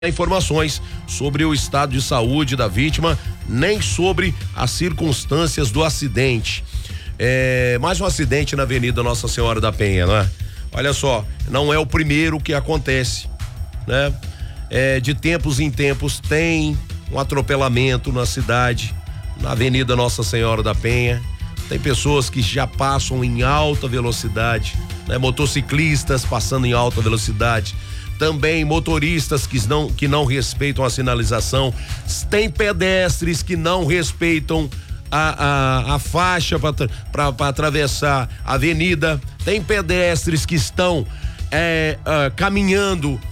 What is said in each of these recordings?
informações sobre o estado de saúde da vítima, nem sobre as circunstâncias do acidente. Mais um acidente na Avenida Nossa Senhora da Penha, não é? Olha só, não é o primeiro que acontece, né? De tempos em tempos tem um atropelamento na cidade, na Avenida Nossa Senhora da Penha. Tem pessoas que já passam em alta velocidade, né? Motociclistas passando em alta velocidade. Também motoristas que não respeitam a sinalização. Tem pedestres que não respeitam a faixa para atravessar a avenida. Tem pedestres que estão caminhando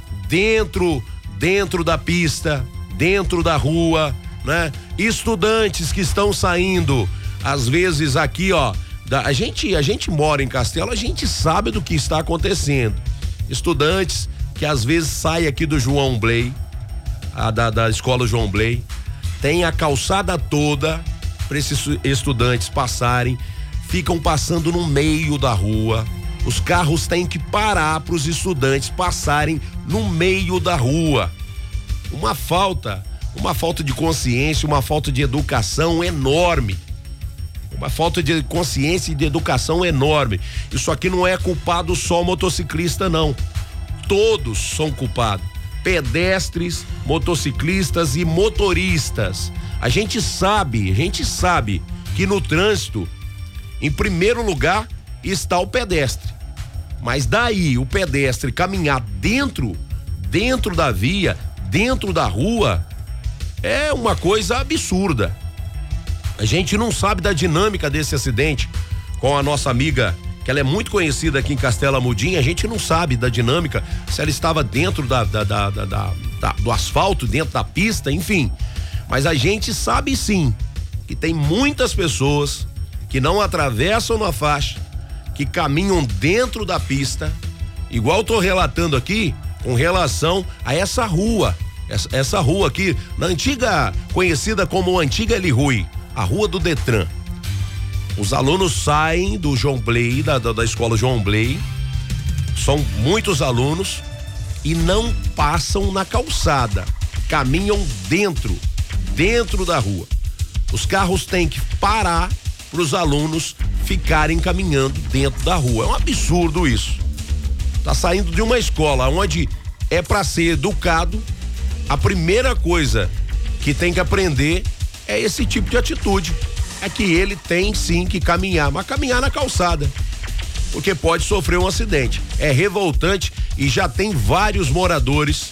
dentro da pista, dentro da rua, né? Estudantes que estão saindo, às vezes aqui, ó, a gente mora em Castelo, a gente sabe do que está acontecendo. Estudantes que às vezes sai aqui do João Blay, da escola João Blay, tem a calçada toda para esses estudantes passarem, ficam passando no meio da rua. Os carros têm que parar para os estudantes passarem no meio da rua. Uma falta de consciência, uma falta de educação enorme. Uma falta de consciência e de educação enorme. Isso aqui não é culpado só motociclista, não. Todos são culpados, pedestres, motociclistas e motoristas. A gente sabe que no trânsito, em primeiro lugar, está o pedestre. Mas daí o pedestre caminhar dentro da via, dentro da rua, é uma coisa absurda. A gente não sabe da dinâmica desse acidente com a nossa amiga, que ela é muito conhecida aqui em Castelo Amudinho. A gente não sabe da dinâmica, se ela estava dentro do asfalto, dentro da pista, enfim. Mas a gente sabe sim que tem muitas pessoas que não atravessam na faixa, que caminham dentro da pista, igual eu tô relatando aqui com relação a essa rua, essa rua aqui, na antiga, conhecida como Antiga Elirui, a rua do Detran. Os alunos saem do João Blay, da escola João Blay, são muitos alunos e não passam na calçada, caminham dentro da rua. Os carros têm que parar para os alunos ficarem caminhando dentro da rua. É um absurdo isso. Tá saindo de uma escola onde é para ser educado, a primeira coisa que tem que aprender é esse tipo de atitude. É que ele tem sim que caminhar, mas caminhar na calçada, porque pode sofrer um acidente. É revoltante e já tem vários moradores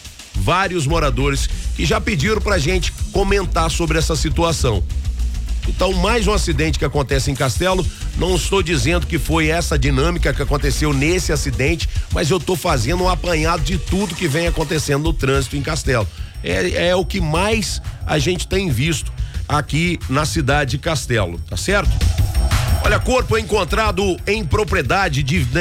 que já pediram pra gente comentar sobre essa situação. Então, mais um acidente que acontece em Castelo. Não estou dizendo que foi essa dinâmica que aconteceu nesse acidente, mas eu tô fazendo um apanhado de tudo que vem acontecendo no trânsito em Castelo. É o que mais a gente tem visto aqui na cidade de Castelo, tá certo? Olha, corpo encontrado em propriedade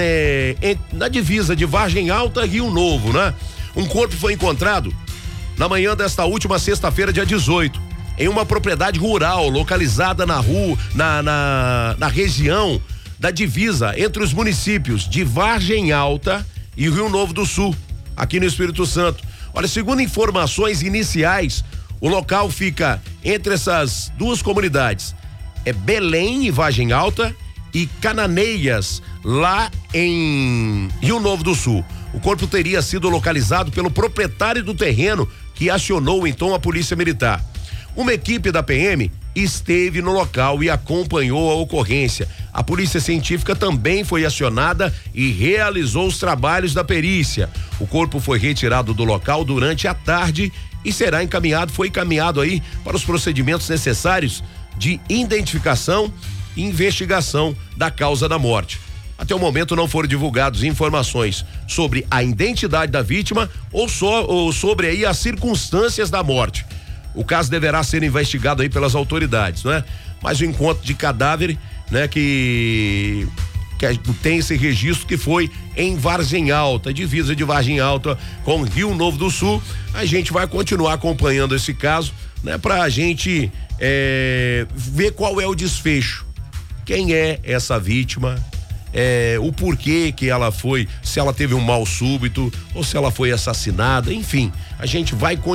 na divisa de Vargem Alta, Rio Novo, né? Um corpo foi encontrado na manhã desta última sexta-feira, dia 18, em uma propriedade rural localizada na rua, na região da divisa entre os municípios de Vargem Alta e Rio Novo do Sul, aqui no Espírito Santo. Olha, segundo informações iniciais, o local fica entre essas duas comunidades, Belém e Vargem Alta, e Cananeias, lá em Rio Novo do Sul. O corpo teria sido localizado pelo proprietário do terreno, que acionou então a Polícia Militar. Uma equipe da PM esteve no local e acompanhou a ocorrência. A Polícia Científica também foi acionada e realizou os trabalhos da perícia. O corpo foi retirado do local durante a tarde e foi encaminhado aí para os procedimentos necessários de identificação e investigação da causa da morte. Até o momento não foram divulgadas informações sobre a identidade da vítima ou sobre aí as circunstâncias da morte. O caso deverá ser investigado aí pelas autoridades, não é? Mas o encontro de cadáver, né, que tem esse registro que foi em Vargem Alta, divisa de Vargem Alta com Rio Novo do Sul. A gente vai continuar acompanhando esse caso, né, pra gente ver qual é o desfecho. Quem é essa vítima? o porquê que ela foi, se ela teve um mal súbito ou se ela foi assassinada, enfim, a gente vai